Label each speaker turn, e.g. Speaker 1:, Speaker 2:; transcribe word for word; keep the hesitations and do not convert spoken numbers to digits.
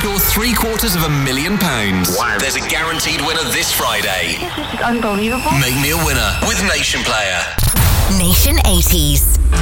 Speaker 1: secure three quarters of a million pounds.
Speaker 2: Wow.
Speaker 1: There's a guaranteed winner this Friday.
Speaker 3: This is unbelievable.
Speaker 1: Make me a winner with Nation Player.
Speaker 4: Nation eighties.